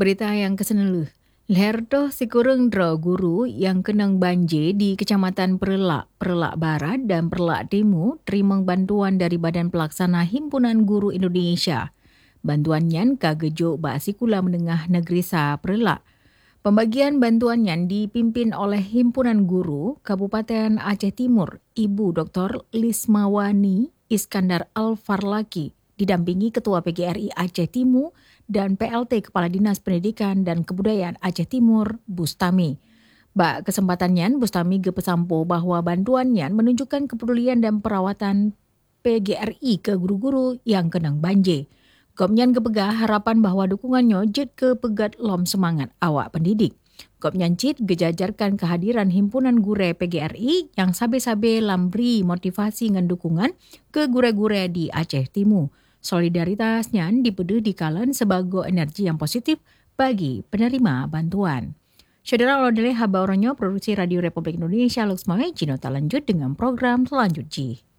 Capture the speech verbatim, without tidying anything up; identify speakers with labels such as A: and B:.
A: Berita yang kesenelu. Lertoh sikurang dra guru yang kenang banjir di Kecamatan Perlak, Perlak Barat dan Perlak Timur terima bantuan dari Badan Pelaksana Himpunan Guru Indonesia. Bantuan yan kagejuk Bak Sikula Menengah Negeri Sa Perlak. Pembagian bantuan yan dipimpin oleh Himpunan Guru Kabupaten Aceh Timur, Ibu Doktor Lismawani Iskandar Al-Farlaki, didampingi Ketua P G R I Aceh Timur dan P L T Kepala Dinas Pendidikan dan Kebudayaan Aceh Timur, Bustami. Bak kesempatan yan, Bustami gepesampo bahwa bantuan yan menunjukkan kepedulian dan perawatan P G R I ke guru-guru yang kenang banjir. Gopnyan kepegah harapan bahwa dukungannya jet ke pegat lom semangat awak pendidik. Gopnyan cit gejajarkan kehadiran himpunan gure P G R I yang sabe-sabe lambri motivasi ngan dukungan ke gure-gure di Aceh Timur. Solidaritasnya dipeduh dikalan sebagai energi yang positif bagi penerima bantuan. Saudara Lodele Haba Oronyo, Produksi Radio Republik Indonesia, Luxmawai, Jino tak lanjut dengan program selanjutnya.